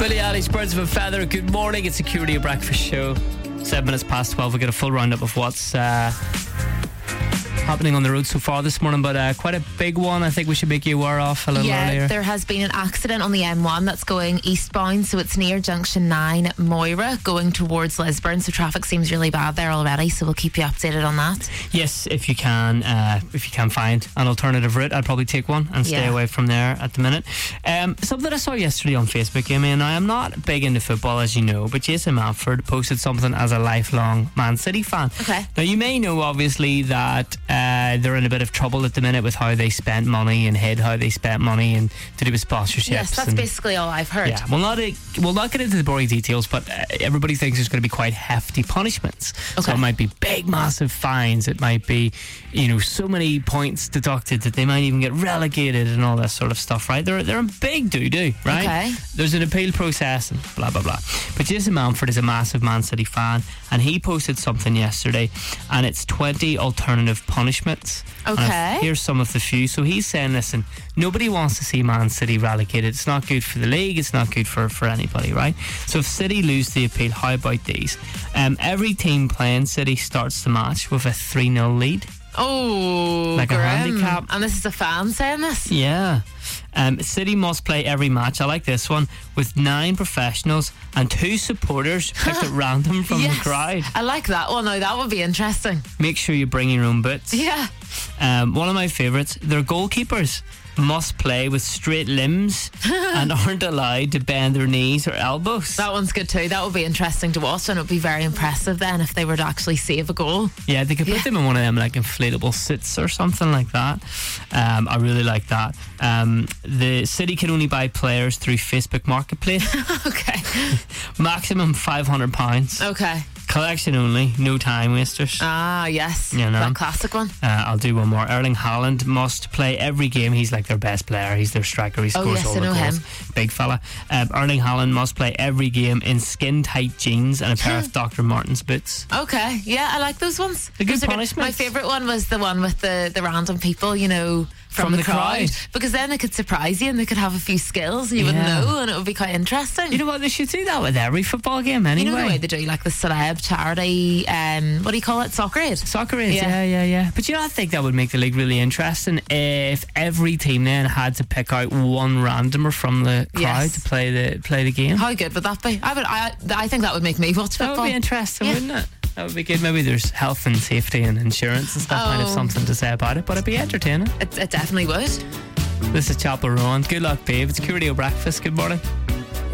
Billie Eilish, Birds of a Feather. Good morning, it's Security of Breakfast Show. 7 minutes past 12. We get a full roundup of what's happening on the road so far this morning, but quite a big one I think we should make you aware of a little earlier. There has been an accident on the M1 that's going eastbound, so it's near Junction 9 Moira going towards Lisburn, so traffic seems really bad there already, so we'll keep you updated on that. Yes, if you can find an alternative route, I'd probably take one and stay away from there at the minute. Something I saw yesterday on Facebook, Amy, and I am not big into football as you know, but Jason Manford posted something as a lifelong Man City fan. Okay. Now you may know obviously that they're in a bit of trouble at the minute with how they spent money and how they spent money and to do with sponsorships. Yes, that's basically all I've heard. Yeah, we'll not get into the boring details, but everybody thinks there's going to be quite hefty punishments. Okay. So it might be big, massive fines. It might be, so many points deducted that they might even get relegated and all that sort of stuff, right? They're a big doo-doo, right? Okay. There's an appeal process and blah, blah, blah. But Jason Manford is a massive Man City fan, and he posted something yesterday, and it's 20 alternative punishments. Okay. Here's some of the few. So he's saying, listen, nobody wants to see Man City relegated. It's not good for the league. It's not good for anybody, right? So if City lose the appeal, how about these? Every team playing City starts the match with a 3-0 lead. Oh, like grim. a handicap. And this is a fan saying this? Yeah. City must play every match, I like this one, with 9 professionals and 2 supporters picked at random from the crowd. I like that one. Now that would be interesting. Make sure you bring your own boots. Yeah. One of my favourites, their goalkeepers must play with straight limbs and aren't allowed to bend their knees or elbows. That one's good too. That would be interesting to watch, and it would be very impressive then if they were to actually save a goal. Yeah, they could put them in one of them like inflatable suits or something like that. I really like that. The City can only buy players through Facebook Marketplace. Okay. Maximum £500. Okay. Collection only, no time wasters. Ah, yes. That classic one. I'll do one more. Erling Haaland must play every game. He's like their best player. He's their striker. He scores all the goals. Him. Big fella. Erling Haaland must play every game in skin-tight jeans and a pair of Dr. Martens boots. Okay, yeah, I like those ones. A good punishment. My favourite one was the one with the random people, from the crowd, because then they could surprise you and they could have a few skills and you wouldn't know, and it would be quite interesting. You know what, they should do that with every football game anyway. You know the way they do like the celeb charity, what do you call it, Soccer Aid? Soccer Aid, yeah. But I think that would make the league really interesting if every team then had to pick out one randomer from the crowd to play the game. How good would that be? I think that would make me watch football. That would be interesting, wouldn't it? That would be good. Maybe there's health and safety and insurance and stuff might have something to say about it, but it'd be entertaining. It definitely would. This is Chapel Rowan. Good luck, babe. It's Curio Breakfast. Good morning.